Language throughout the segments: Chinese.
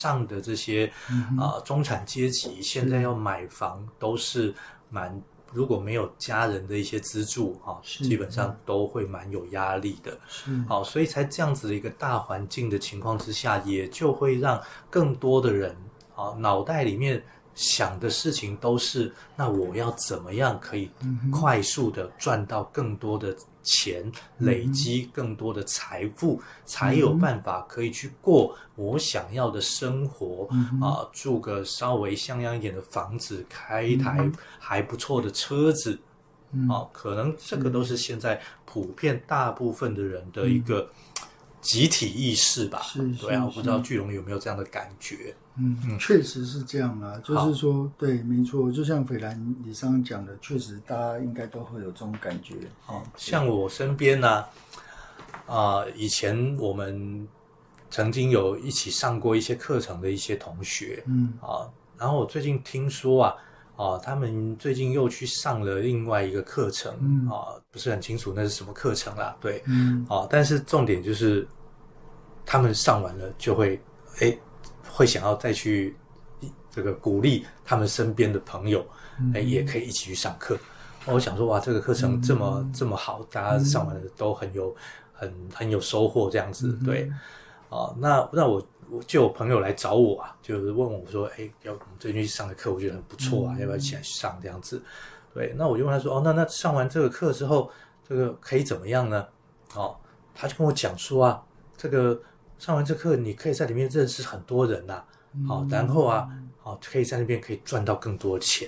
上的这些中产阶级，现在要买房都是如果没有家人的一些资助基本上都会蛮有压力的。好，所以在这样子的一个大环境的情况之下，也就会让更多的人脑袋里面想的事情都是，那我要怎么样可以快速的赚到更多的钱，累积更多的财富，才有办法可以去过我想要的生活住个稍微像样一点的房子，开一台还不错的车子可能这个都是现在普遍大部分的人的一个集体意识吧。对啊，我不知道巨龙有没有这样的感觉。 确实是这样啊，就是说对，没错，就像斐兰你刚刚讲的，确实大家应该都会有这种感觉。 像我身边呢以前我们曾经有一起上过一些课程的一些同学然后我最近听说他们最近又去上了另外一个课程不是很清楚那是什么课程啦，对但是重点就是他们上完了就会想要再去这个鼓励他们身边的朋友也可以一起去上课。我想说哇，这个课程这么好，大家上完了都很有收获这样子。对那我就有朋友来找我就是问我说我们最近去上的课我觉得很不错要不要一起来上这样子。对，那我就问他说那上完这个课之后这个可以怎么样呢？他就跟我讲说这个上完这课你可以在里面认识很多人然后可以在那边可以赚到更多的钱。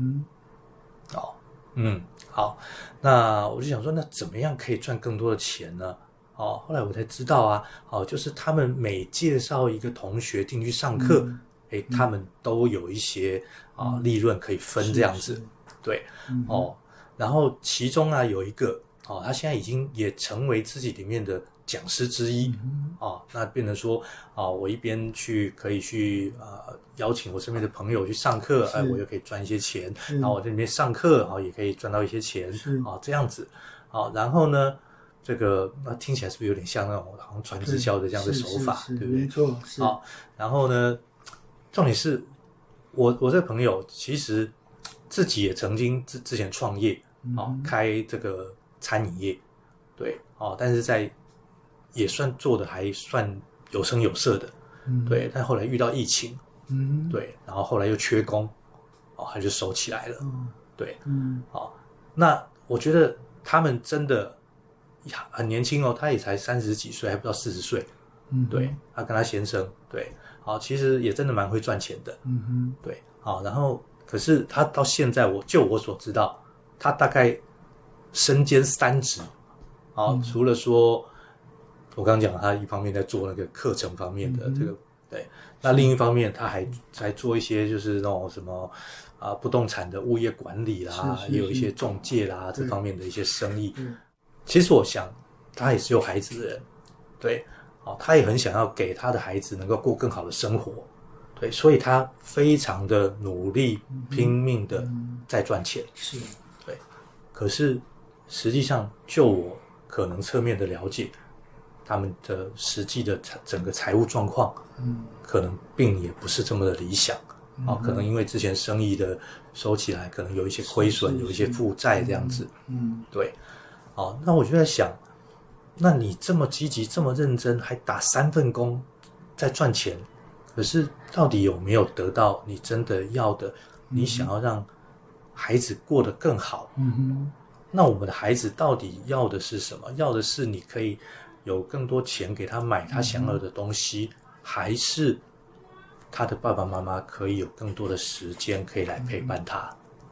好，那我就想说那怎么样可以赚更多的钱呢？后来我才知道就是他们每介绍一个同学进去上课他们都有一些利润可以分这样子。对然后其中有一个他现在已经也成为自己里面的讲师之一那变成说我一边可以去邀请我身边的朋友去上课我又可以赚一些钱，然后我在里面上课也可以赚到一些钱这样子然后呢这个听起来是不是有点像那种好像传直销的这样的手法，对不对？ 没错，是然后呢重点是我这个朋友其实自己也曾经之前创业开这个餐饮业，对但是也算做的还算有声有色的对，但后来遇到疫情对，然后后来又缺工他就收起来了对那我觉得他们真的很年轻他也才30几岁还不到40岁对，他跟他先生对其实也真的蛮会赚钱的对然后可是他到现在我所知道他大概身兼3职除了说我刚刚讲他一方面在做那个课程方面的这个对，那另一方面他还在做一些就是那种什么不动产的物业管理啦，也有一些中介啦这方面的一些生意。其实我想他也是有孩子的人，对他也很想要给他的孩子能够过更好的生活，对，所以他非常的努力拼命的在赚钱， 是对。可是实际上就我可能侧面的了解，他们的实际的整个财务状况可能并也不是这么的理想可能因为之前生意的收起来可能有一些亏损，有一些负债这样子对那我就在想，那你这么积极这么认真还打3份工在赚钱，可是到底有没有得到你真的要的你想要让孩子过得更好那我们的孩子到底要的是什么？要的是你可以有更多钱给他买他想要的东西还是他的爸爸妈妈可以有更多的时间可以来陪伴他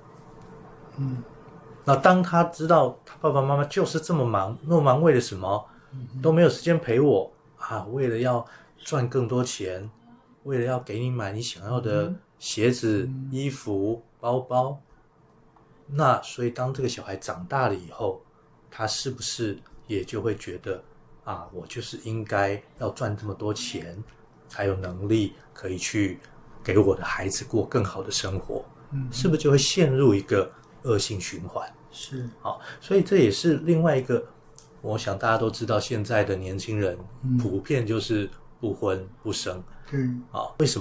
那当他知道他爸爸妈妈就是这么忙，那么忙为了什么都没有时间陪我为了要赚更多钱，为了要给你买你想要的鞋子衣服包包，那所以当这个小孩长大了以后，他是不是也就会觉得我就是应该要赚这么多钱才有能力可以去给我的孩子过更好的生活是不是就会陷入一个恶性循环？ 是所以这也是另外一个我想大家都知道现在的年轻人普遍就是不婚不生对， 啊？为什